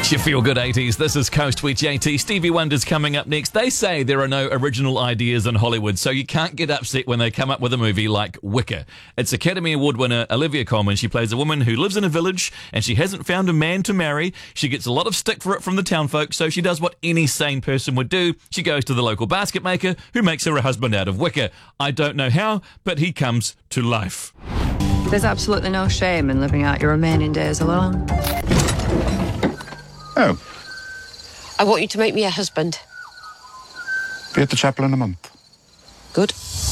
Your feel-good 80s. This is Coast with JT. Stevie Wonder's coming up next. They say there are no original ideas in Hollywood, so you can't get upset when they come up with a movie like Wicker. It's Academy Award winner Olivia Colman. She plays a woman who lives in a village and she hasn't found a man to marry. She gets a lot of stick for it from the town folk, so she does what any sane person would do. She goes to the local basket maker who makes her a husband out of wicker. I don't know how, but he comes to life. There's absolutely no shame in living out your remaining days alone. Oh. I want you to make me a husband. Be at the chapel in a month. Good.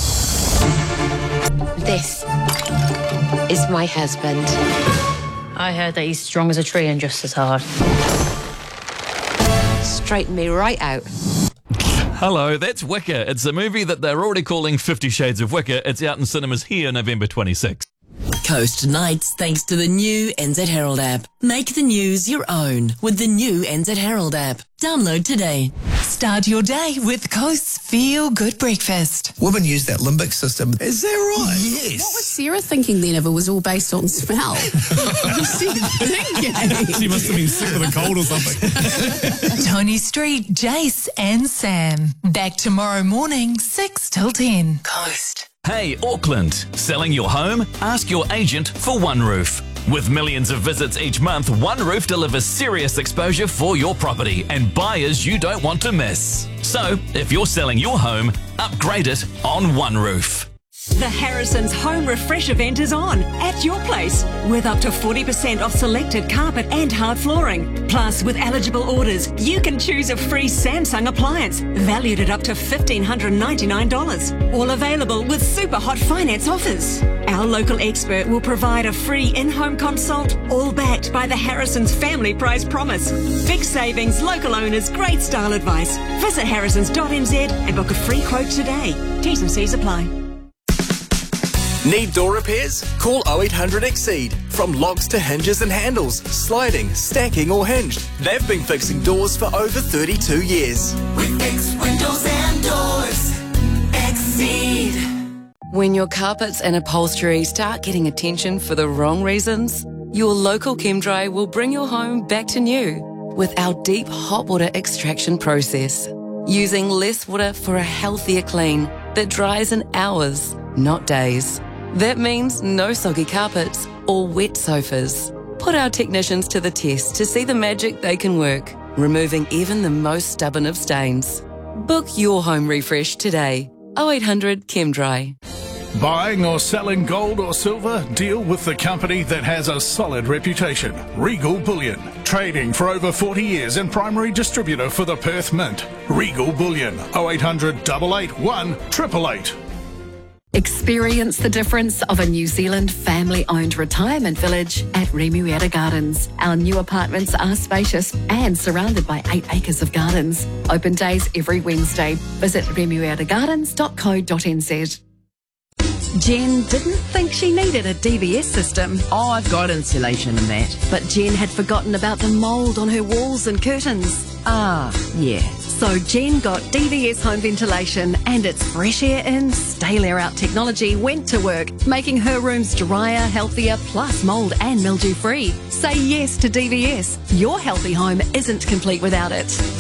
This is my husband. I heard that he's strong as a tree and just as hard. Straighten me right out. Hello, that's Wicker. It's a movie that they're already calling 50 Shades of Wicker. It's out in cinemas here November 26th. Coast Nights thanks to the new NZ Herald app. Make the news your own with the new NZ Herald app. Download today. Start your day with Coast's Feel Good Breakfast. Women use that limbic system. Is that right? Yes. What was Sarah thinking then if it was all based on smell? What was she thinking? She must have been sick with a cold or something. Tony Street, Jace and Sam. Back tomorrow morning, 6 till 10. Coast. Hey, Auckland, selling your home? Ask your agent for One Roof. With millions of visits each month, One Roof delivers serious exposure for your property and buyers you don't want to miss. So, if you're selling your home, upgrade it on One Roof. The Harrison's Home Refresh event is on at your place with up to 40% off selected carpet and hard flooring. Plus, with eligible orders, you can choose a free Samsung appliance valued at up to $1,599. All available with super hot finance offers. Our local expert will provide a free in-home consult, all backed by the Harrison's Family Price Promise. Big savings, local owners, great style advice. Visit harrisons.nz and book a free quote today. T's and C's apply. Need door repairs? Call 0800 Exceed. From locks to hinges and handles, sliding, stacking or hinged. They've been fixing doors for over 32 years. We fix windows and doors. Exceed. When your carpets and upholstery start getting attention for the wrong reasons, your local ChemDry will bring your home back to new with our deep hot water extraction process. Using less water for a healthier clean that dries in hours, not days. That means no soggy carpets or wet sofas. Put our technicians to the test to see the magic they can work, removing even the most stubborn of stains. Book your home refresh today. 0800 ChemDry. Buying or selling gold or silver? Deal with the company that has a solid reputation. Regal Bullion. Trading for over 40 years and primary distributor for the Perth Mint. Regal Bullion. 0800 881 888. Experience the difference of a New Zealand family-owned retirement village at Remuera Gardens. Our new apartments are spacious and surrounded by 8 acres of gardens. Open days every Wednesday. Visit remueragardens.co.nz. Jen didn't think she needed a DVS system. Oh, I've got insulation and that. But Jen had forgotten about the mould on her walls and curtains. Ah, yeah. So Jen got DVS home ventilation and its fresh air in, stale air out technology went to work, making her rooms drier, healthier, plus mould and mildew free. Say yes to DVS. Your healthy home isn't complete without it.